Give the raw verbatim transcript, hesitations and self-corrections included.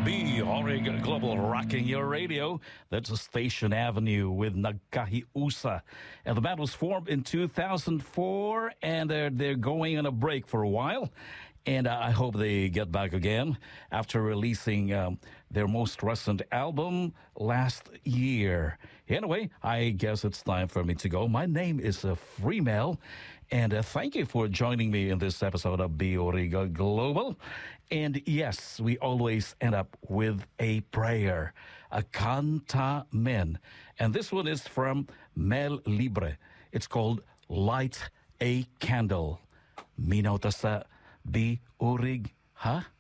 B Orig Global rocking your radio. That's a Station Avenue with Nagkahiusa. And the band was formed in two thousand four, and they're, they're going on a break for a while. And uh, I hope they get back again after releasing um, their most recent album last year. Anyway, I guess it's time for me to go. My name is uh, Freemel, and uh, thank you for joining me in this episode of B Origa Global. And yes, we always end up with a prayer, a Kanta Men. And this one is from Mel Libre. It's called Light a Candle. Minaw ta sa B Orig, ha?